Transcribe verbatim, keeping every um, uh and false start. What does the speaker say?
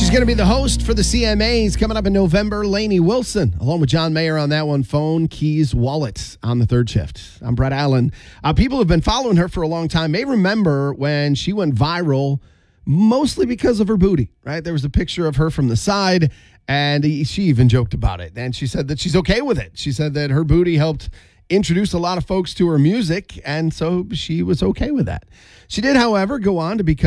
She's going to be the host for the C M As coming up in November. Lainey Wilson, along with John Mayer on that one. Phone, keys, wallet on the third shift. I'm Brett Allen. Uh, people who've been following her for a long time may remember when she went viral, mostly because of her booty, right? There was a picture of her from the side, and he, she even joked about it. And she said that she's okay with it. She said that her booty helped introduce a lot of folks to her music, and so she was okay with that. She did, however, go on to become